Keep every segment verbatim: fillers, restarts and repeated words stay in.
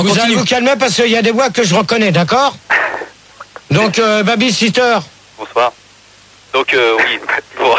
on vous continue. allez vous calmer parce qu'il y a des voix que je reconnais, d'accord? Donc, euh, babysitter. Bonsoir. Donc, euh, oui, pour,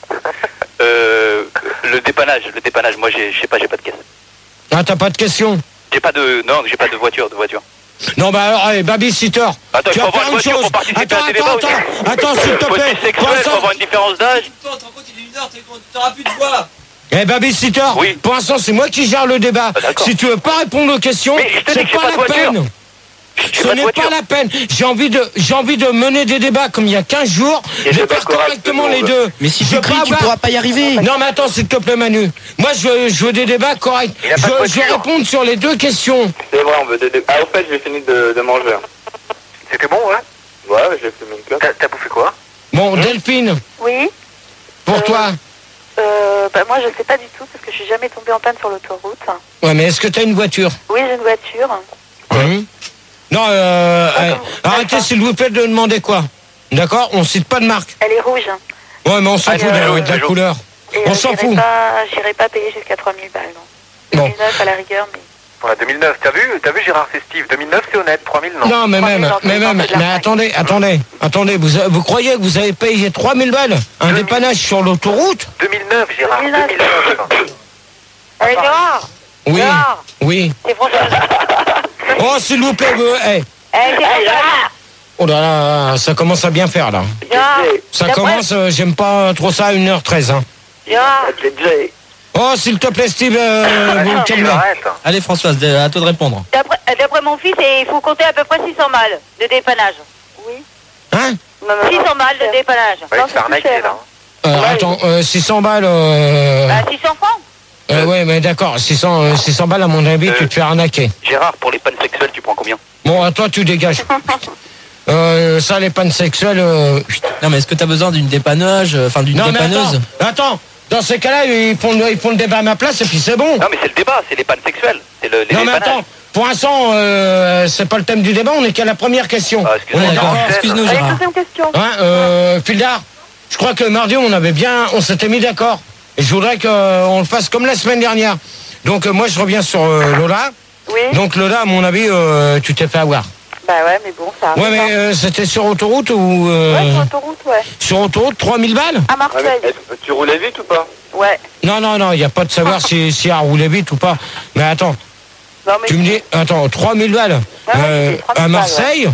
euh, le dépannage, le dépannage, moi, j'ai, je sais pas, j'ai pas de caisse. Ah, t'as pas de question? J'ai pas de, non, j'ai pas de voiture, de voiture. Non, bah alors, allez, babysitter. Attends, il tu faut vas avoir faire une une voiture chose. pour participer Attends, à des débats attends, aussi. attends, attends, s'il te Faut plaît. être sexuel, faut avoir une différence d'âge. Toi, t'en compte, il est une heure, t'auras plus de voix. Eh, babysitter, Oui. pour l'instant, c'est moi qui gère le débat. Ah, d'accord. Si tu veux pas répondre aux questions, Mais je te dis c'est que j'ai pas, pas de la voiture. peine. J'ai Ce pas de n'est voiture. pas la peine. J'ai envie de, j'ai envie de mener des débats comme il y a quinze jours, Et de je faire vais correct, correctement nous, les on deux. Mais si Je tu veux cries, pas tu avoir- pourras pas y arriver. Non, mais attends, s'il te plaît, Manu. Moi, je veux, je veux des débats corrects. Il a Je, pas de je veux voiture. répondre sur les deux questions. C'est vrai, on veut des... Ah, au fait, j'ai fini de, de manger. C'était bon, ouais. Ouais, j'ai fumé une clope. T'as, t'as bouffé quoi? Bon, Delphine, Oui. pour Euh, toi. Euh, bah moi je sais pas du tout parce que je suis jamais tombée en panne sur l'autoroute. Ouais, mais est-ce que t'as une voiture? Oui, j'ai une voiture. Hum. Non, euh, Ah, euh, comment- arrêtez d'accord. s'il vous plaît de demander quoi. D'accord? On cite pas de marque. Elle est rouge. Ouais, mais on s'en Ah, fout c'est de, jaune, de la c'est jaune. couleur. Et On euh, s'en j'irai fout. pas, j'irai pas payer jusqu'à trois mille balles, non. Bon. deux mille neuf à la rigueur, mais... Pour la deux mille neuf, t'as vu, t'as vu Gérard Festive, deux mille neuf c'est honnête, trois mille non. Non, mais trois même, mille dans mais le même, temps, c'est de la mais fringue. attendez, attendez, attendez, vous, vous croyez que vous avez payé trois mille balles un deux mille. dépannage sur l'autoroute? deux mille neuf Gérard, deux mille neuf. deux mille neuf. Allez, Gérard. Oui, Gérard. oui. C'est François. Oh, s'il vous plaît, vous, hey. Eh, c'est François. Oh là là, ça commence à bien faire là. Gérard. Ça D'après- commence, euh, j'aime pas trop ça à une heure treize. Hein. Gérard. Oh, s'il te plaît, Steve, euh, vous me calmez. Arrête. Allez Françoise, à toi de répondre. D'après, euh, d'après mon fils, et il faut compter à peu près six cents balles de dépannage. Oui. Hein? six cents balles de dépannage. Ouais, Non, c'est c'est plus arnaqué cher, là. hein. Euh, Ouais. attends, euh, six cents balles. Euh... Bah, six cents francs. euh, ouais, mais d'accord, six cents, euh, six cents balles, à mon avis, Euh. tu te fais arnaquer. Gérard, pour les pannes sexuelles, tu prends combien? Bon, à toi, tu dégages. euh, ça, les pannes sexuelles. Euh... Non mais est-ce que t'as besoin d'une dépannage, euh, enfin d'une Non, mais dépanneuse? attends, attends. Dans ces cas-là, ils font, ils font le débat à ma place et puis c'est bon. Non mais c'est le débat, c'est les pannes sexuelles. C'est le, les Non, mais dépannages. attends. Pour l'instant, euh, c'est pas le thème du débat, on est qu'à la première question. Ah, On excuse-moi, est d'accord. d'accord. Excuse-nous, Allez, Gérard. deuxième question. Hein, euh, Fildar, je crois que mardi, on avait bien, on s'était mis d'accord. Et je voudrais qu'on le fasse comme la semaine dernière. Donc, euh, moi, je reviens sur euh, Lola. Oui. Donc, Lola, à mon avis, euh, tu t'es fait avoir. Bah ouais, mais bon, ça arrive. Ouais, mais hein. euh, c'était sur autoroute ou... euh, Ouais, sur l'autoroute, ouais. sur autoroute, trois mille balles? À Marseille. Tu roulais vite ou pas? Ouais. Non, non, non, il n'y a pas de savoir si, si elle roulait vite ou pas. Mais attends, Non, mais... tu me dis, attends, trois mille balles Ouais, ouais, euh, c'est trois mille à balles, Marseille?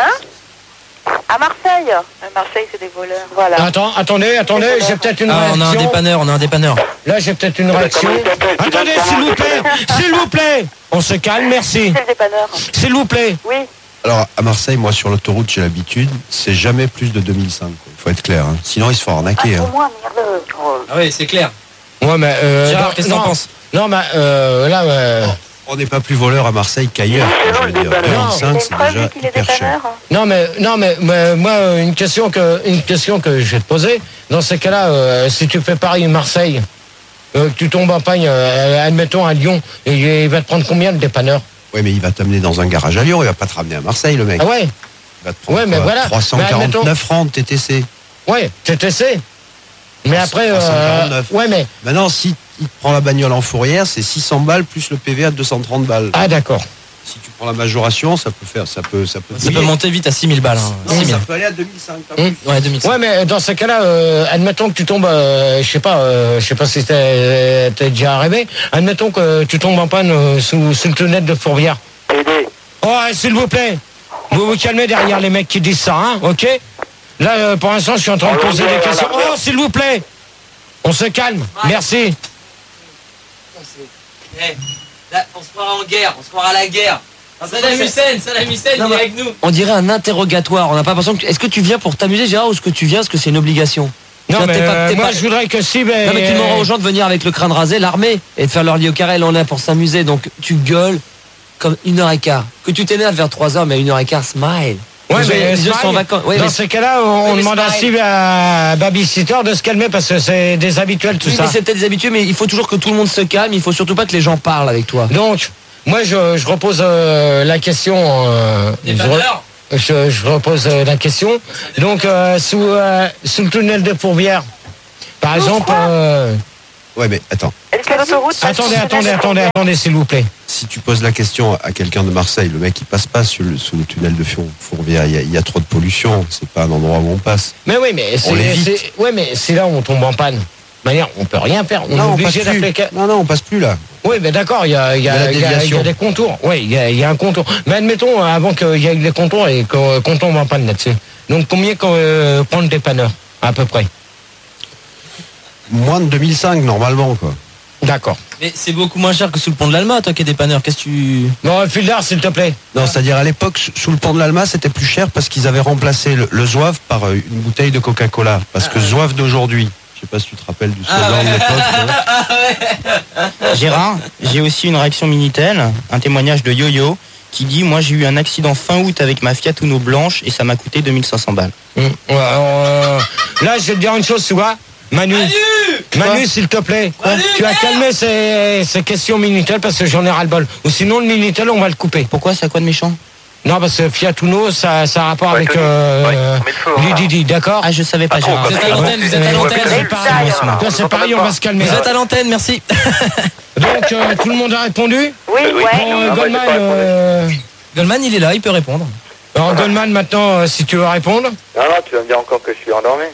Hein? À Marseille. À Marseille, c'est des voleurs. Voilà. Attends, attendez, attendez, j'ai peut-être une Ah, on a un réaction. dépanneur, on a un dépanneur. Là, j'ai peut-être une réaction. comment il s'appelle? Tu Attendez, vas s'il vous plaît, comment s'il vous plaît. On se calme, merci. C'est le dépanneur. S'il vous plaît. Oui. Alors, à Marseille, moi, sur l'autoroute, j'ai l'habitude, c'est jamais plus de deux mille cinq. Il faut être clair. Hein. Sinon, ils se font Ah, arnaquer. pour Hein. moi, merde. Oh. Ah oui, c'est clair. Ouais, mais euh, Gérard, non, qu'est-ce que t'en non, penses? Non, mais euh, là, euh, On n'est pas plus voleur à Marseille qu'ailleurs. C'est Je long, veux le dire, dépanneur. deux mille Il y a cinq, une c'est preuve déjà qu'il est hyper cher. dépanneur. non, mais non, mais, mais moi, une question que, une question que je vais te poser. Dans ces cas-là, euh, si tu fais Paris-Marseille, euh, que tu tombes en panne, euh, admettons à Lyon, et il va te prendre combien le dépanneur? Oui, mais il va t'amener dans un garage à Lyon, il va pas te ramener à Marseille, le mec. Ah ouais, Il va te prendre Ouais, mais quoi, voilà. trois cent quarante-neuf francs de T T C. ouais, T T C. Mais après, trois cent quarante-neuf. euh, ouais, mais Maintenant, si il te prend la bagnole en fourrière, c'est six cents balles plus le P V A de deux cent trente balles. ah d'accord. Si tu prends la majoration, ça peut faire, ça peut, ça peut. Ça peut monter vite à six mille balles. Hein. Non, six mille. ça peut aller à deux mille cinq. pas Hum. plus. Ouais, deux mille cinq. Ouais, mais dans ces cas-là, euh, admettons que tu tombes, euh, je sais pas, euh, je sais pas si t'es t'es déjà arrivé. Admettons que tu tombes en panne euh, sous, sous le tunnel de Fourvière. Aider. Oh, s'il vous plaît, vous vous calmez derrière les mecs qui disent ça, hein, ok? Là, euh, pour l'instant, je suis en train de poser des questions. Oh, s'il vous plaît, on se calme. Merci. Eh, là, on se croira en guerre, on se croira à la guerre. Saddam Hussein, Saddam Hussein, il Non, est mais- avec nous. On dirait un interrogatoire. On n'a pas l'impression que. Est-ce que tu viens pour t'amuser, Gérard, ou est-ce que tu viens parce que c'est une obligation? Non, Tiens, mais t'es pas- euh, t'es moi, pas- je voudrais que si... Ben, Non mais tu demanderas aux gens de venir avec le crâne rasé, l'armée, et de faire leur lit au carré. Là on est là pour s'amuser, donc tu gueules comme une heure et quart. Que tu t'énerves vers trois heures, mais à une heure et quart, smile. Ouais, les gens, mais les gens smile, sont en vacances. Ouais, dans mais, ces cas-là, on, on mais demande à smile. Steve, à Babysitter, de se calmer parce que c'est des habituels tout oui, ça. mais c'est peut-être des habitués, mais il faut toujours que tout le monde se calme. Il faut surtout pas que les gens parlent avec toi. Donc, moi, je, je repose euh, la question. euh, Des je, re- valeurs. je, je repose euh, la question. Donc, euh, sous, euh, sous le tunnel de Fourvière, par exemple. euh, Ouais, mais attends. Est-ce que l'autoroute... passe attendez, sur le attendez, tunnel de attendez, Fourvière attendez, s'il vous plaît. Si si tu poses la question à quelqu'un de Marseille, le mec il passe pas sur le, sous le tunnel de Four- Fourvière, il y, a, il y a trop de pollution, c'est pas un endroit où on passe. Mais oui, mais c'est, On l'évite. c'est- ouais, mais c'est là où on tombe en panne. De toute manière, on peut rien faire. On non, est on passe obligé d'appeler. plus. Non, non, on passe plus là. Oui, mais d'accord, il y a, il y, a, Il y a la il y a- il y a déviation. des contours. Oui, il y a, il y a un contour. Mais admettons, euh, avant qu'il y ait les contours et qu'on qu'on tombe en panne là-dessus. Donc combien qu'on euh, prend le dépanneur, à peu près? Moins de deux mille cinq normalement quoi. D'accord. Mais c'est beaucoup moins cher que sous le pont de l'Alma, toi qui es dépanneur. Qu'est-ce que tu. Bon, Fildar, s'il te plaît. Non, c'est-à-dire à l'époque, sous- sous le pont de l'Alma, c'était plus cher parce qu'ils avaient remplacé le, le Zouave par euh, une bouteille de Coca-Cola. Parce que Zouave d'aujourd'hui, je sais pas si tu te rappelles du slogan de l'époque. euh, Gérard, j'ai aussi une réaction Minitel, un témoignage de Yo-Yo qui dit « Moi j'ai eu un accident fin août avec ma Fiat Uno blanche et ça m'a coûté deux mille cinq cents balles. Hum, ouais, alors, euh, là, je vais te dire une chose, tu vois. Manu, Manu, s'il te plaît, tu as calmé ces, ces questions Minitel parce que j'en ai ras-le-bol. Ou sinon, le Minitel, on va le couper. » Pourquoi, c'est à quoi de méchant? Non, parce que Fiat Uno, ça, ça a rapport Ouais, avec Tony. euh, Ouais, on met le feu, hein. Lididi, d'accord? Ah, je savais pas, Pas trop, Gérard. quoi. Vous êtes à l'antenne, vous êtes à l'antenne. C'est pareil, toi, c'est pareil, on va se calmer. Vous êtes à l'antenne, merci. Donc, euh, tout le monde a répondu? Oui, oui. ouais. Bon, euh, Ah, moi, j'ai Goldman, pas répondu. euh, Goldman, il est là, il peut répondre. alors Goldman, maintenant, euh, si tu veux répondre. Non, non, tu vas me dire encore que je suis endormi.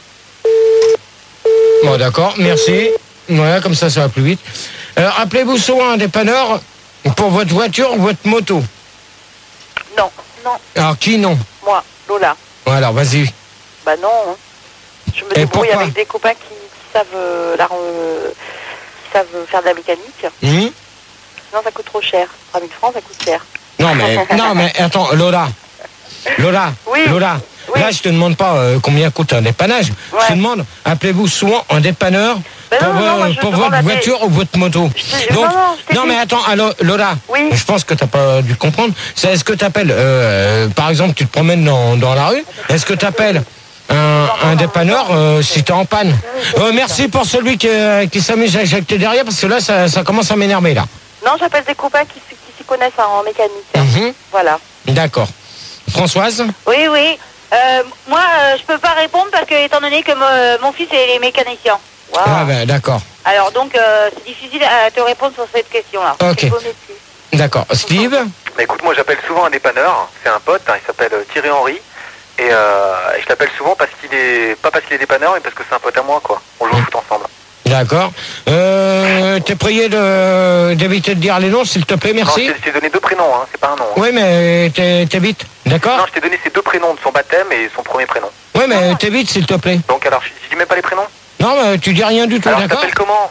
Bon, d'accord, merci. Voilà, comme ça, ça va plus vite. Euh, Appelez-vous souvent un dépanneur pour votre voiture ou votre moto. Non, non, Alors, qui non? moi, Lola. Bon, alors, vas-y. Bah non. hein. Je me Et débrouille pourquoi avec des copains qui, qui savent euh, la, euh, qui savent faire de la mécanique. Hum Sinon, ça coûte trop cher. trois mille francs, ça coûte cher. Non, mais, non, mais attends, Lola. Lola, Oui. Lola. Oui. Là, je te demande pas euh, combien coûte un dépannage. Je te Ouais. demande, appelez-vous souvent un dépanneur Ben pour, non, non, vo- moi, je pour demande votre à des- voiture ou votre moto. Je te- non, non, je t'ai non dit. mais attends, alors, Lola, Oui. je pense que tu n'as pas dû comprendre. C'est, est-ce que tu appelles, euh, par exemple, tu te promènes dans, dans la rue, est-ce que tu appelles un, un dépanneur euh, si tu es en panne? Euh, merci pour celui qui, euh, qui s'amuse à éjecter derrière, parce que là, ça, ça commence à m'énerver, là. Non, j'appelle des copains qui, s- qui s'y connaissent en mécanique. Mhm. Voilà. D'accord. Françoise? Oui, oui. Euh, moi, euh, je peux pas répondre parce que, étant donné que me- mon fils est mécanicien. Waouh. Ah ben, d'accord. Alors, donc, euh, c'est difficile à te répondre sur cette question-là. Ok. C'est beau métier. D'accord. Steve? Mais écoute, moi j'appelle souvent un dépanneur, c'est un pote, hein, il s'appelle euh, Thierry Henry, et, euh, et je l'appelle souvent parce qu'il est, pas parce qu'il est dépanneur, mais parce que c'est un pote à moi, quoi. On joue au foot ensemble. D'accord. Euh, t'es prié de, d'éviter de dire les noms, s'il te plaît, Non, merci. je t'ai- je t'ai donné deux prénoms, hein, c'est pas un nom. hein. Oui, mais t'es- t'évites, d'accord? Non, je t'ai donné ses deux prénoms de son baptême et son premier prénom. Oui, mais t'évites, s'il te plaît. Donc alors, je je dis même pas les prénoms. Non, mais tu dis rien du tout, Alors, tu d'accord? t'appelles comment?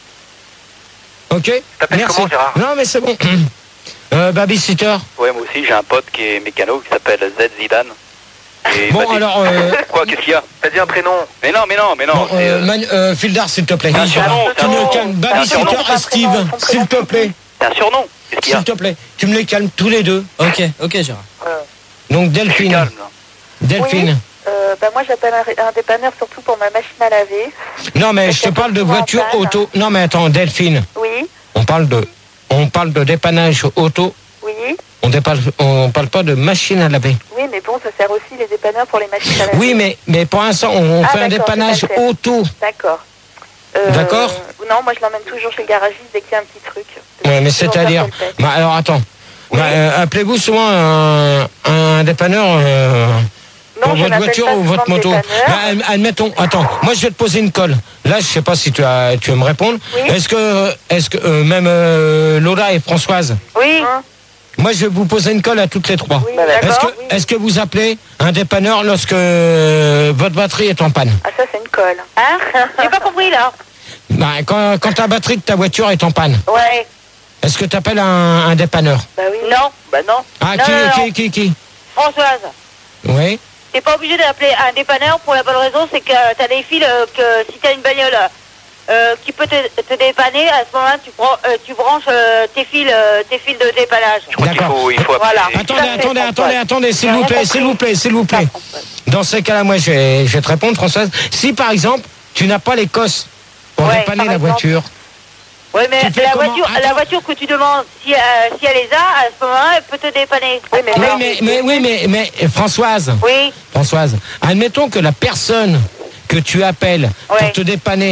Ok. T'appelles Merci. comment, Gérard? Non, mais c'est bon. Euh, babysitter. Ouais, moi aussi, j'ai un pote qui est mécano, qui s'appelle Z Zidane. Et il Bon, m'a dit- alors, euh, Quoi, qu'est-ce qu'il y a? T'as dit un prénom? Mais non, mais non, mais non. bon, c'est, euh, euh, Man- euh, Fildar, s'il te plaît. un surnom, c'est Tu un me surnom. calmes. C'est un Babysitter surnom, et Steve, s'il te plaît. c'est un surnom. Qu'est-ce qu'il y a? S'il te plaît. Tu me les calmes tous les deux. Ok, ok, Gérard. Donc, Je suis Delphine. calme, là. Delphine. Euh, bah, moi, j'appelle un, un dépanneur surtout pour ma machine à laver. Non, mais Parce je te qu'elle parle de est souvent en voiture panne. auto. Non, mais attends, Delphine. Oui, On parle de, on parle de dépannage auto. oui. On déparle, on parle pas de machine à laver. Oui, mais bon, ça sert aussi les dépanneurs pour les machines à laver. Oui, mais, mais pour l'instant, on, on Ah, fait un d'accord, dépannage tout à fait. auto. D'accord. Euh, D'accord. Non, moi, je l'emmène toujours chez le garagiste dès qu'il y a un petit truc. Ouais, mais C'est toujours c'est-à-dire. ça qu'elle fait. Bah, alors attends. Bah, euh, appelez-vous souvent un, un dépanneur euh, Non, pour je votre n'appelle voiture pas ou votre souvent moto. dépanneur. Bah, ad- admettons. Attends. Moi, je vais te poser une colle. Là, je sais pas si tu as, tu veux me répondre. Oui. Est-ce que, est-ce que euh, même euh, Lola et Françoise. Oui. Moi, je vais vous poser une colle à toutes les trois. Oui, bah, Est-ce d'accord. que, est-ce que vous appelez un dépanneur lorsque euh, votre batterie est en panne? Ah, ça, c'est une colle. Hein? J'ai pas compris, là. Bah, quand, quand ta batterie de ta voiture est en panne, Ouais. est-ce que tu appelles un, un dépanneur? Bah oui. Non, bah non. Ah, Non, qui, non, non. qui, qui, qui Françoise, Oui. t'es pas obligé d'appeler un dépanneur pour la bonne raison, c'est que t'as des fils euh, que si t'as une bagnole euh, qui peut te, te dépanner, à ce moment-là, tu, prends, euh, tu branches euh, tes fils, euh, tes fils de dépannage. Je crois qu'il D'accord. faut, il faut appeler. Voilà. Attendez, Tout à fait, attendez, Françoise. attendez, attendez, s'il J'ai vous rien plaît, compris. s'il vous plaît, s'il vous plaît. Dans ces cas-là, moi, je vais, je vais te répondre, Françoise. Si, par exemple, tu n'as pas les cosses pour Ouais, dépanner par la exemple. voiture, Oui, mais Tu fais la comment? voiture, Attends. la voiture que tu demandes, si, euh, si elle les a, à ce moment-là, elle peut te dépanner. Oui, mais, oui, mais, mais, oui, mais, mais, Françoise, Oui, Françoise, admettons que la personne que tu appelles pour Ouais. te dépanner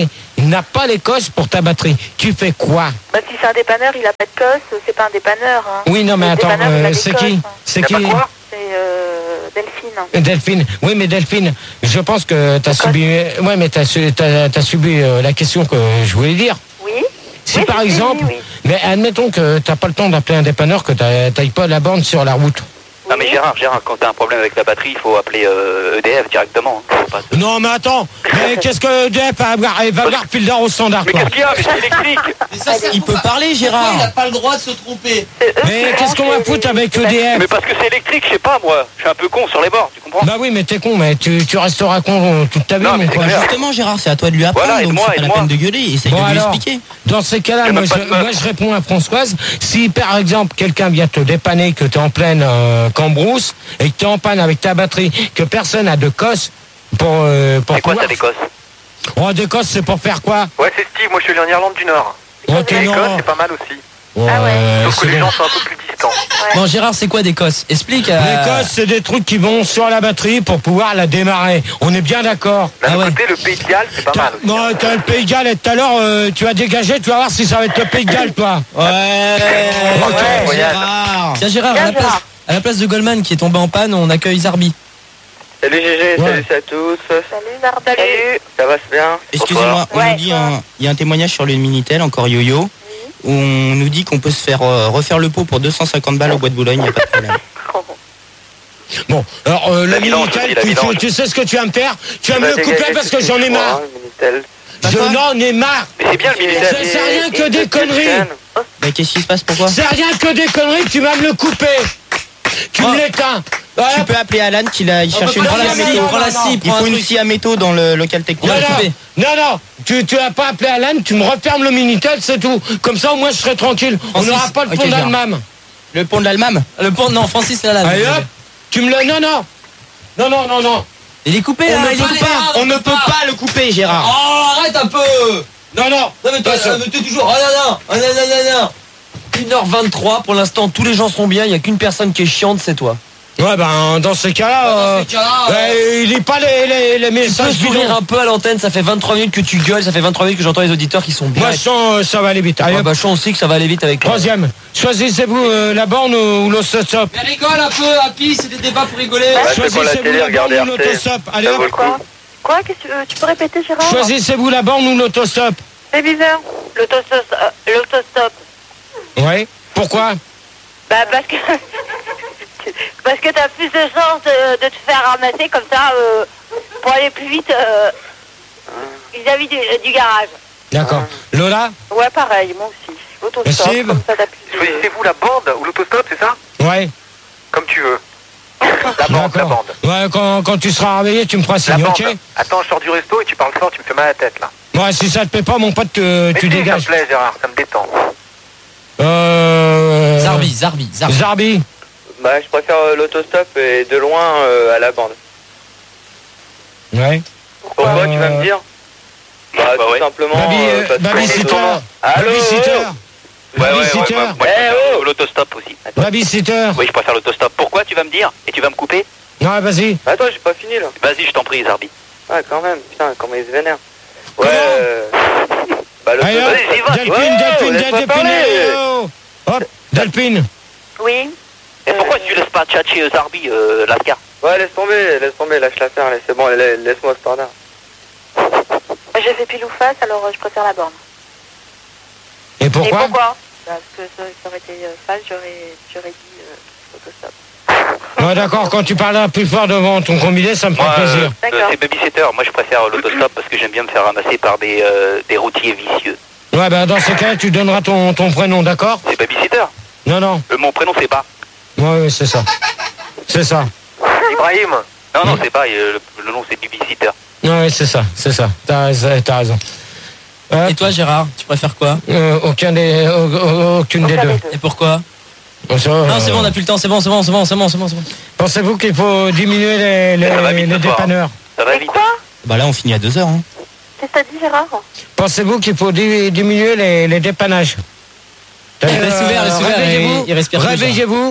n'a pas les cosses pour ta batterie. Tu fais quoi? Bah, si c'est un dépanneur, il a pas de cosse, c'est pas un dépanneur. Hein. Oui, non, mais Le attends, dépanneur, il a euh, des c'est cosses, qui hein. C'est T'as qui pas quoi? C'est euh, Delphine. Delphine. Oui, mais Delphine, je pense que tu as subi. Ouais, mais tu as subi euh, la question que je voulais dire. Oui. Si Oui, par c'est exemple, fini, oui. mais admettons que t'as pas le temps d'appeler un dépanneur, que t'ailles pas la borne sur la route. Non mais Gérard, Gérard, quand t'as un problème avec la batterie, il faut appeler euh, E D F directement. Faut pas se- Non, mais attends, mais qu'est-ce que E D F va avoir? Il va avoir fil d'or au standard, Mais quoi. qu'est-ce qu'il y a? Mais c'est électrique. Mais ça, c'est Il peut parler, Gérard. Il a pas le droit de se tromper. C'est eux Mais qui qu'est-ce qu'on va branchent foutre les- avec les E D F? Mais parce que c'est électrique, je sais pas moi. Je suis un peu con sur les bords, tu comprends? Bah oui, mais t'es con, mais tu, tu resteras con euh, toute ta vie, Non, mais mon c'est quoi. clair. Justement, Gérard, c'est à toi de lui apprendre, Voilà, donc aide-moi, c'est pas la aide-moi. peine de gueuler. Essaye Bon, de lui alors, expliquer. dans ces cas-là, J'ai moi, même pas je- de meuf. moi je réponds à Françoise. Si par exemple quelqu'un vient te dépanner, que tu es en pleine euh, cambrousse et que tu es en panne avec ta batterie, que personne n'a de cosse pour, euh, pour C'est quoi pouvoir- ta décosse? Oh, des cosses, c'est pour faire quoi? Ouais, c'est Steve, moi je suis allé en Irlande du Nord. Oh, t'es L'Écosse, non. c'est pas mal aussi. Ouais, Ah ouais. Sauf que c'est les bon. gens sont un peu plus distants. Bon, Gérard, c'est quoi des cosses? Explique. euh, Les cosses, c'est des trucs qui vont sur la batterie pour pouvoir la démarrer. On est bien d'accord. D'un Ah autre ouais. côté, le Pays de Galles, c'est pas T'as- mal aussi. Non, t'as le Pays de Galles et tout à l'heure, euh, tu vas dégager, tu vas voir si ça va être le Pays de Galles, toi. Ouais, Ok, Gérard. Tiens, Gérard, à Bien, la, place, Gérard. à la place de Goldman qui est tombé en panne, on accueille Zarbi. Salut G G, Ouais. salut à tous. Salut Nard. Salut. Ça va c'est bien? Excusez-moi, on Ouais, nous dit toi. un- il y a un témoignage sur le Minitel, encore yo-yo, où on nous dit qu'on peut se faire euh, refaire le pot pour deux cent cinquante balles au bois de Boulogne, il n'y a pas de problème. Bon, alors, euh, le La vidange Minitel, aussi, la tu, tu, vidange. tu sais ce que tu vas me faire? Tu vas me Bah, le couper dégagez parce tout que de j'en suite, ai moi, marre. hein, Minitel. Je n'en ai marre. Mais c'est bien le Je Minitel. sais rien que Et- des et- conneries. Bah, qu'est-ce qui se passe, pourquoi? C'est rien que des conneries, tu vas me le couper. Tu Oh. me l'éteins. Voilà. Tu peux appeler Alan qu'il a il cherche une pas scie la à scie, métaux. prends la scie, Il faut une scie à métaux dans le local technique. Non, va le non, couper. non, non, tu, tu vas pas appeler Alan, tu me refermes le Minitel, c'est tout. Comme ça, au moins, je serai tranquille. On Francis, n'aura pas le ok, pont Gérard. d'Allemagne. Le pont de l'Almam. Le pont, non, Francis Lalanne. Allez hop, tu me le... Non, non. Non, non, non, non. Il est coupé, On là, ne il est peut coupé. pas, on ne peut pas le couper, Gérard. Oh, arrête un peu. Non, non. Non, mais toi, Attention. euh, mais t'es toujours. Oh, non, non, oh, non, non, non, non. une heure vingt-trois, pour l'instant, tous les gens sont bien, il n'y a qu'une personne qui est chiante, c'est toi. Ouais, ben, dans ces cas-là, euh, ces cas-là, euh, il lit pas les, les, les Tu peux messages sourire bidons. un peu à l'antenne, ça fait vingt-trois minutes que tu gueules, ça fait vingt-trois minutes que j'entends les auditeurs qui sont bien. Moi, je sens, euh, ça va aller vite. Allez, Ah hop. bah, je sens aussi que ça va aller vite avec toi. Troisième. Choisissez-vous euh, la borne ou, ou l'autostop. Mais rigole un peu, Happy, c'est des débats pour rigoler. Bah, c'est quoi la Choisissez-vous télé, la regardez borne ou Arte. l'autostop. Allez, Ça vaut hop. le coup. Quoi Quoi Qu'est-ce que tu, tu peux répéter, Gérard? Choisissez-vous la borne ou l'autostop. C'est bizarre. L'autostop. euh, l'autostop. Ouais. Pourquoi? Bah parce que parce que t'as plus de chance de, de te faire ramasser comme ça euh, pour aller plus vite euh, vis-à-vis du, du garage. D'accord. Lola? Ouais, pareil, moi aussi. L'autostop, Steve comme ça, t'as plus de... Choisissez-vous la bande ou l'autostop, c'est ça? Ouais. Comme tu veux. La bande, la D'accord. bande. Ouais, quand, quand tu seras réveillé, tu me feras La signe, bande. ok? Attends, je sors du resto et tu parles fort, tu me fais mal à la tête là. Ouais, si ça te plaît pas, mon pote, que Mais tu si, dégages. ça me plaît, Gérard, ça me détend. Euh... Zarbi, Zarbi, Zarbi. Zarbi. Bah, je préfère euh, l'autostop et de loin euh, à la bande. Ouais. Pourquoi Euh, tu vas me dire? Bah, Bah tout ouais. simplement. Baby, euh, euh, parce que babysitter. souvent- Allô, Babysitter. Ouais, ouais, ouais, Babysitter. moi, moi, je Eh, préfère oh l'autostop aussi. Babysitter. Oui, je préfère l'autostop. Pourquoi tu vas me dire? Et tu vas me couper? Non, vas-y. Attends, j'ai pas fini là. Vas-y, je t'en prie, Zarbi. Ah, quand même, putain, comment il se vénère. Ouais. Comment euh, Bah, Allez, l'autostop. hop. Vas-y, vas-y. Delphine, Ouais, Delphine, laisse-moi Delphine, parler. allez, oh. Hop, Delphine. Oui. Et pourquoi tu laisses pas tchatcher euh, Zarbi, euh, Lascar? Ouais, laisse tomber, laisse tomber, lâche la faire, laisse- c'est bon, laisse- laisse-moi ce standard. J'ai fait pile ou face, alors euh, je préfère la borne. Et Et pourquoi? pourquoi? Parce que ça, ça aurait été euh, face, j'aurais, j'aurais dit euh, l'autostop. Ouais, d'accord, quand tu parles plus fort devant ton combiné, ça me fait Moi, euh, plaisir. euh, D'accord. c'est babysitter. Moi, je préfère euh, l'autostop parce que j'aime bien me faire ramasser par des, euh, des routiers vicieux. Ouais, bah dans ce cas, tu donneras ton, ton prénom, d'accord? C'est babysitter. Non, non. Euh, mon prénom, c'est pas. Ouais, ouais, c'est ça. C'est ça. Ibrahim, Non, non, c'est pas. euh, le, le nom, c'est babysitter. Ouais, ouais, c'est ça, c'est ça. T'as raison. T'as raison. Hop, Et toi, Gérard, tu préfères quoi? euh, aucun des, au- au- aucune des Aucun deux. des deux. Et pourquoi? Ça, Non, euh, c'est bon, on n'a plus le temps, c'est bon, c'est bon, c'est bon, c'est bon, c'est bon, c'est bon. Pensez-vous qu'il faut diminuer les, les, Ça va vite les ce soir. dépanneurs? Ça va Mais vite. quoi? Bah là, on finit à deux heures. Hein. Qu'est-ce que t'as dit, Gérard? Pensez-vous qu'il faut di- diminuer les, les dépannages? Eh, laisse ouvert, laisse ouvert, Réveillez-vous, il- il respire plus, réveillez-vous,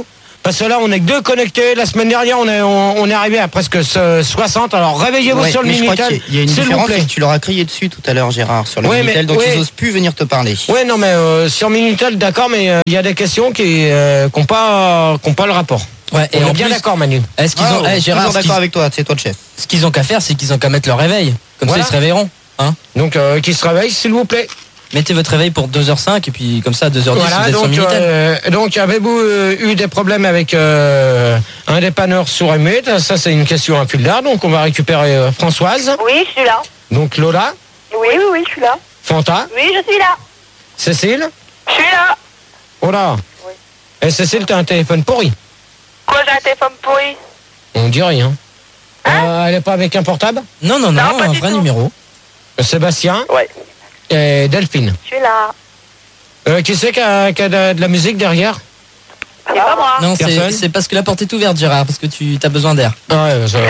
Parce que là, on est que deux connectés. La semaine dernière, on est, on, on est arrivé à presque soixante. Alors, réveillez-vous Ouais, sur le mais je crois Minitel, qu'il y a une s'il vous différence, plaît. c'est que tu leur as crié dessus tout à l'heure, Gérard, sur le Ouais, Minitel, mais- donc ouais. ils osent plus venir te parler. Ouais, non, mais euh, sur Minitel, d'accord, mais euh, il y a des questions qui euh, n'ont pas, qui ont pas le rapport. Ouais, On et est en bien plus, d'accord, Manu. Est-ce qu'ils Ah, ont, eh, Gérard, toujours ce qu'ils- d'accord avec toi, c'est toi le chef. ce qu'ils ont qu'à faire, c'est qu'ils ont qu'à mettre leur réveil. Comme Voilà. ça, ils se réveilleront. Hein. Donc, euh, qui se réveille, s'il vous plaît. Mettez votre réveil pour deux heures cinq et puis comme ça, à deux heures dix, Voilà, vous êtes sur donc, Minitel. euh, donc avez-vous euh, eu des problèmes avec euh, un dépanneur sourd et muet? Ça, c'est une question à fil d'art. Donc, on va récupérer euh, Françoise. Oui, je suis là. Donc, Lola, Oui, oui, oui, je suis là. Fanta, Oui, je suis là. Cécile. Je suis là. Oh là. Oui. Et Cécile, t'as un téléphone pourri. Quoi, j'ai un téléphone pourri? On dit rien. Euh, elle est pas avec un portable? Non, non, non, Non, pas un du vrai tout. numéro. Sébastien Ouais. et Delphine. Je suis là. Euh, qui c'est qui a, qui a de, de la musique derrière? C'est pas moi. Non, c'est Personne c'est parce que la porte est ouverte, Gérard, parce que tu as besoin d'air. Ah ouais, ça-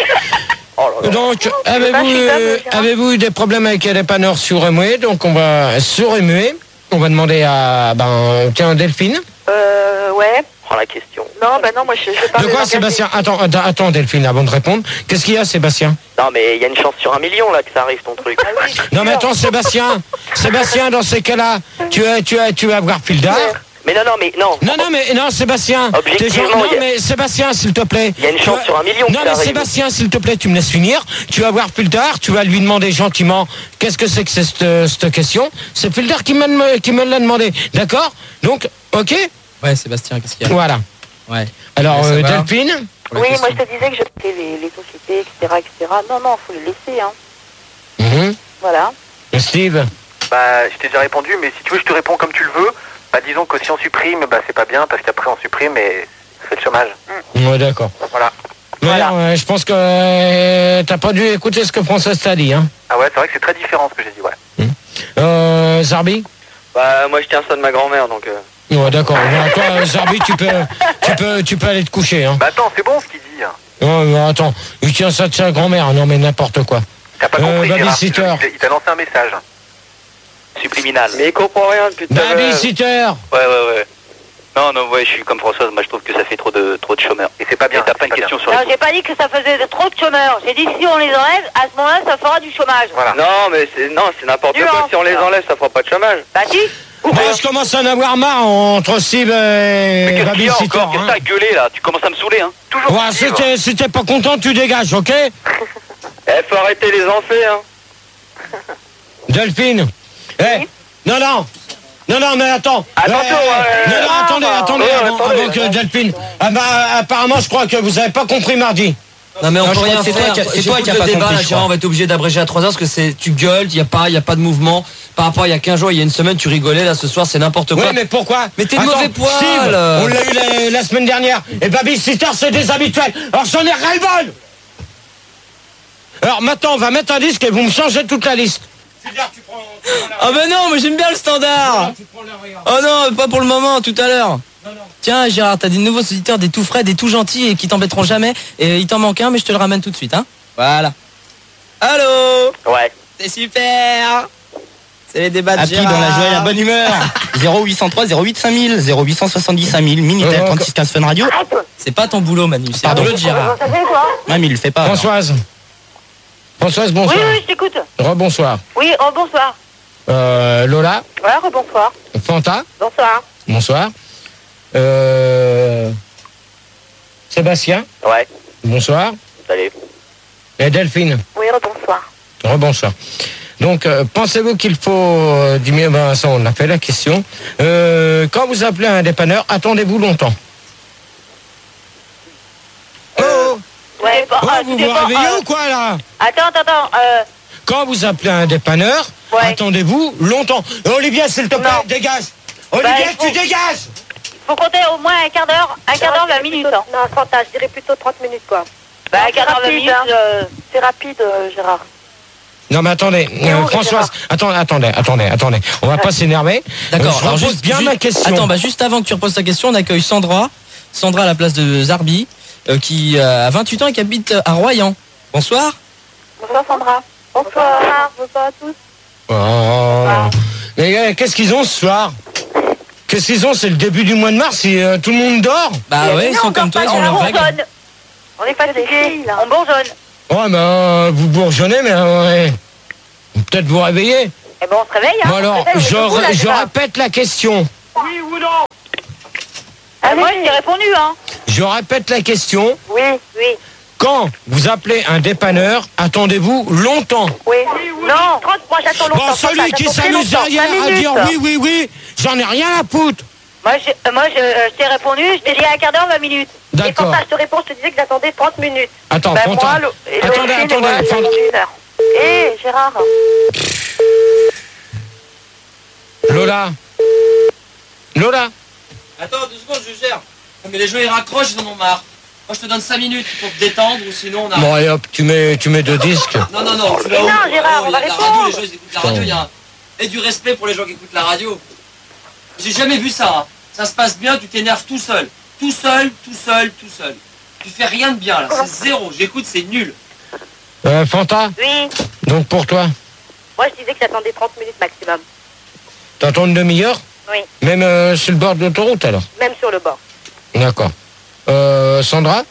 Oh là là. Donc, avez-vous pas, je suis pas, euh, Gérard. avez-vous eu des problèmes avec les dépanneurs sourds et muets? Donc, on va sourd et muet. On va demander à ben tiens Delphine. Euh, ouais. Prends la question. Non, bah non, moi, je, je parle De quoi, langage Sébastien? Attends, attends, attends, Delphine, avant de répondre. Qu'est-ce qu'il y a, Sébastien? Non, mais il y a une chance sur un million là que ça arrive ton truc. Non, mais attends, Sébastien. Sébastien, dans ces cas-là, tu as, tu as, tu vas avoir fil d'art. Mais non, non, mais non. Non, non, mais non, Sébastien. Objectivement, t'es genre- non, il y a- mais Sébastien, s'il te plaît. Il y a une Tu chance vas- sur un million que Non, ça mais arrive. Sébastien, s'il te plaît, tu me laisses finir. Tu vas voir Fildar, tu vas lui demander gentiment qu'est-ce que c'est que c'est cette, cette question. C'est Fildar qui me, qui me l'a demandé. D'accord? Donc, ok? Ouais, Sébastien, qu'est-ce qu'il y a? Voilà. Ouais. Alors, Ouais, ça euh, va. Delphine? Oui, moi, je te disais que je mettais les, les sociétés, et cetera, et cetera. Non, non, faut les laisser, hein. Mhm. Voilà. Steve? Bah, je t'ai déjà répondu, mais si tu veux, je te réponds comme tu le veux. Bah, disons que si on supprime, bah, c'est pas bien, parce qu'après on supprime et c'est le chômage. Ouais, d'accord. Voilà. Mais non, euh, je pense que euh, t'as pas dû écouter ce que Françoise t'a dit, hein. Ah ouais, c'est vrai que c'est très différent ce que j'ai dit, ouais. Euh, Zarbi? Bah, moi je tiens ça de ma grand-mère donc. Euh... Ouais, d'accord. Bon, toi, euh, Zarbi, tu peux, tu peux, tu peux aller te coucher, hein. Bah attends, c'est bon ce qu'il dit. Hein. Non, mais attends, il tient ça de sa grand-mère. Non, mais n'importe quoi. T'as pas Euh, compris, Gérard. babysitter. Il il t'a lancé un message. Subliminal. Mais il comprend rien depuis tout à l'heure. Babysitter. Ouais, ouais, ouais. Non, non, ouais, je suis comme Françoise, moi je trouve que ça fait trop de, trop de chômeurs. Et c'est pas bien. Et t'as c'est plein de pas questions bien. sur Non, les j'ai pas dit que ça faisait de- trop de chômeurs. J'ai dit que si on les enlève, à ce moment-là, ça fera du chômage. Voilà. Non, mais c'est non, c'est n'importe Nuance. quoi. Si on les enlève, ça fera pas de chômage. Bah si. Bon, je commence à en avoir marre entre Steve Mais et qu'est-ce qu'il y a Babysitter. encore? Qu'est-ce que t'as gueulé là? Tu commences à me saouler, hein? Toujours. Ouais, si Steve. t'es si t'es pas content, tu dégages, ok? Eh, faut arrêter les enfers, hein. Delphine. Eh, non, non. Non, non, mais attends. Attention, Eh, ouais. Non, non, attendez, attendez, Ouais, avant, attendez, avant que ouais. Delphine. Ah bah, apparemment, je crois que vous avez pas compris mardi. Non mais on Non, peut je crois rien que c'est toi faire. qui a- c'est J'écoute toi qui a le pas débat, compris, là, je Gérard, crois. on va être obligé d'abréger à trois heures parce que c'est tu gueules, il y a pas il y a pas de mouvement. Par rapport à il y a quinze jours, il y a une semaine, tu rigolais là ce soir, c'est n'importe quoi. Oui, mais pourquoi? Mais t'es de Attends, mauvais poil. Steve, on l'a eu la, la semaine dernière. Et Babysitter, c'est des habituels. Alors j'en ai ras-le-bol. Alors maintenant, on va mettre un disque et vous me changez toute la liste. Ah bah non, mais j'aime bien le standard. Oh non, pas pour le moment, tout à l'heure. Tiens, Gérard, t'as des nouveaux auditeurs, des tout frais, des tout gentils et qui t'embêteront jamais. Et il t'en manque un, mais je te le ramène tout de suite, hein. Voilà. Allô? Ouais. C'est super. C'est les débats de Appli Gérard. dans la joie et la bonne humeur. zéro huit cent trois zéro huit cinq mille, zéro huit cent soixante-dix cinq mille, Minitel Euh, trente-six quinze Fun Radio. C'est pas ton boulot, Manu, c'est le Pardon. boulot de Gérard. Ça fait quoi? Ouais, mais il le fait pas. alors. Françoise. Françoise, Oui, bonsoir. oui, je t'écoute. Rebonsoir. Oui, oh, bonsoir. Euh, Lola. Ouais, rebonsoir. Fanta. Bonsoir. Bonsoir. Euh, Sébastien. Ouais. Bonsoir. Salut. Et Delphine. Oui, rebonsoir. Rebonsoir. Donc, euh, pensez-vous qu'il faut euh, diminuer, ben, ça, on a fait la question. Euh, quand vous appelez un dépanneur, attendez-vous longtemps. Oh, Ouais, bon, oh, ah, vous c'était vous pas, réveillez euh, ou quoi, là? Attends, attends, attends. Euh, Quand vous appelez un dépanneur, Ouais. attendez-vous longtemps. Olivier, s'il te plaît, Non. dégage. Olivier, Bah, il faut- tu dégages. faut compter au moins un quart d'heure, un quart d'heure, vingt minutes. Hein. Non, trente, je dirais plutôt trente minutes, quoi. Bah, Non, un quart d'heure, vingt c'est minutes. rapide, euh, C'est rapide, euh, Gérard. Non, mais attendez, euh, où, Françoise, attendez, attendez, attendez, attendez. On va pas s'énerver. D'accord, Euh, je alors repose juste, bien ju- ma question. Attends, bah juste avant que tu reposes ta question, on accueille Sandra. Sandra à la place de Zarbi, euh, qui euh, a vingt-huit ans et qui habite à Royan. Bonsoir. Bonsoir, Sandra. Bonsoir. Bonsoir à tous. Oh. Mais euh, qu'est-ce qu'ils ont ce soir? Qu'est-ce qu'ils ont? C'est le début du mois de mars et euh, tout le monde dort. Bah Mais ouais, ils non, sont on comme toi, dort ils pas, ont leur on règle. bourgeonne. On est fatigué, on bourgeonne. Ouais, mais euh, vous bourgeonnez, mais euh, ouais. Peut-être vous réveiller. Eh ben on se réveille, hein. Bon alors, on se réveille, on est je, debout, là, je Gérard. répète la question. Oui ou non? Ah, moi, je t'ai répondu, hein. Je répète la question. Oui, oui. Quand vous appelez un dépanneur, attendez-vous longtemps? Oui. Non, trente, moi j'attends longtemps. Bon, celui qui s'amuse derrière à dire oui, oui, oui, j'en ai rien à foutre. Moi, je, euh, moi, je, euh, je t'ai répondu, je t'ai dit un quart d'heure, vingt minutes. D'accord. Et quand ça, je te réponds, je te disais que j'attendais trente minutes. Attends, Ben, Fanta. moi, le- et Attendez, Delphine, attendez, moi, Fanta. j'ai mis une heure. Hé, Gérard. Lola. Lola. Attends, deux secondes, je gère. Non, mais les gens ils raccrochent, ils en ont marre. Moi je te donne cinq minutes pour te détendre ou sinon on a. Bon, allez hop, tu mets, tu mets deux disques. Non, non, non, tu Mais non, Gérard, on il y a va de la répondre. radio, les gens ils écoutent la radio, il y a un... Et du respect pour les gens qui écoutent la radio. J'ai jamais vu ça, hein. Ça se passe bien, tu t'énerves tout seul. Tout seul, tout seul, tout seul. Tu fais rien de bien là, c'est zéro. J'écoute, c'est nul. Euh, Fanta, Oui. donc pour toi, Moi, je disais que j'attendais trente minutes maximum. t'attends une demi-heure? Oui. Même euh, sur le bord de l'autoroute alors? Même sur le bord. D'accord. Euh, Sandra?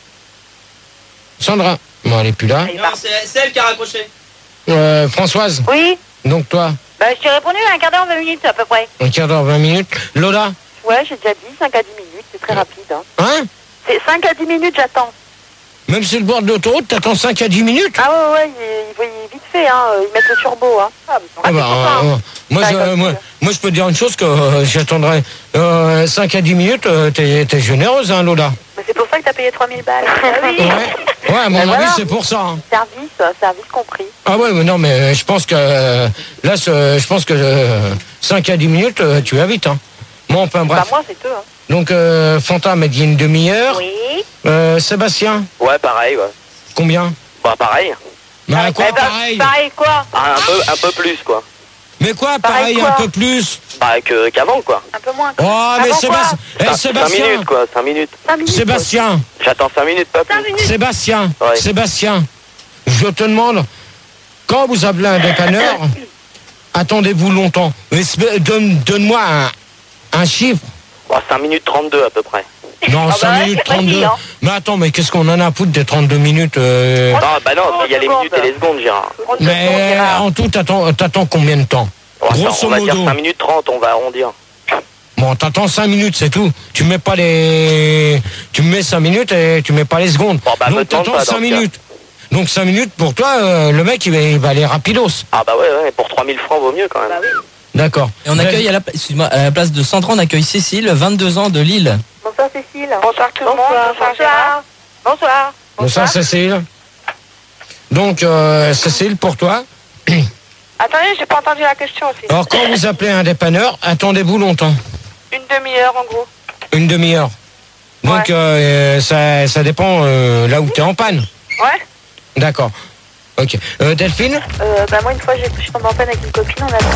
Sandra? Bon, elle est plus là. Non, c'est c'est elle qui a raccroché. Euh, Françoise? Oui. Donc toi, Bah, je t'ai répondu un quart d'heure, vingt minutes à peu près. un quart d'heure, vingt minutes. Lola? Ouais, j'ai déjà dit cinq à dix minutes, c'est très rapide. Hein. Hein? C'est cinq à dix minutes, j'attends. Même sur le bord de l'autoroute, t'attends cinq à dix minutes? Ah ouais, ouais, il, il, il- vite fait, hein, ils mettent le turbo. Hein. Ah, mais Ah bah, euh, moi, je, euh, moi, moi, je peux te dire une chose que euh, j'attendrai euh, cinq à dix minutes. euh, t'es, t'es généreuse, hein, Lola? Mais c'est pour ça que t'as payé trois mille balles. Ah oui. Ouais, ouais, à mon Ben avis, voilà. c'est pour ça. Hein. Service, euh, service compris. Ah ouais, mais non, mais je pense que euh, là, ce- je pense que euh, cinq à dix minutes, euh, tu vas vite. Hein. Bon, enfin bref. Bah moi, c'est peu. Hein. Donc, euh, Fanta m'a dit une demi-heure. Oui. Euh, Sébastien, Ouais, pareil, ouais. combien? Bah, pareil. Bah, quoi, Eh ben, pareil? Pareil, quoi? Ah, un peu, un peu plus, quoi. Mais quoi, Pareil pareil, quoi un peu plus? Bah, que, qu'avant, quoi. Un peu moins. Oh, mais Avant Sébastien, eh, Cinq- cinq Sébastien, minutes, quoi, cinq minutes. cinq minutes. Sébastien, J'attends cinq minutes, pas plus. cinq minutes. Sébastien, Ouais. Sébastien, je te demande, quand vous appelez un dépanneur, attendez-vous longtemps? Espè- Donne, donne-moi un, un chiffre. Bah, cinq minutes trente-deux, à peu près. Non, Ah cinq bah ouais, minutes c'est facile, trente-deux. hein. Mais attends, mais qu'est-ce qu'on en a à foutre des trente-deux minutes euh, Non, bah non, il y a les minutes et les secondes, Gérard. Mais en tout, t'attends, t'attends combien de temps? Bon, attends, Grosso on va dire modo. cinq minutes trente, on va arrondir. Bon, t'attends cinq minutes, c'est tout. Tu mets pas les... Tu mets cinq minutes et tu mets pas les secondes. Bon, bah, me Donc demande t'attends pas, dans cinq ce cas. minutes. Donc cinq minutes, pour toi, euh, le mec, il va, il va aller rapidos. Ah bah ouais, ouais, pour trois mille francs, vaut mieux, quand même. Bah oui. D'accord. Et on accueille à la, excuse-moi, à la place de Sandra, on accueille Cécile, vingt-deux ans, de Lille. Bonsoir Cécile. Bonsoir tout le monde. Bonsoir, Gérard. Bonsoir. Bonsoir, Cécile. Donc, euh, Cécile, pour toi. Attendez, j'ai pas entendu la question aussi. Alors, quand vous appelez un dépanneur, attendez-vous longtemps? Une demi-heure en gros. Une demi-heure. Donc, Ouais. euh, ça, ça dépend euh, là où tu es en panne. Ouais. D'accord. Ok. Euh, Delphine? Euh, bah moi une fois j'ai je suis tombée en panne avec une copine, on a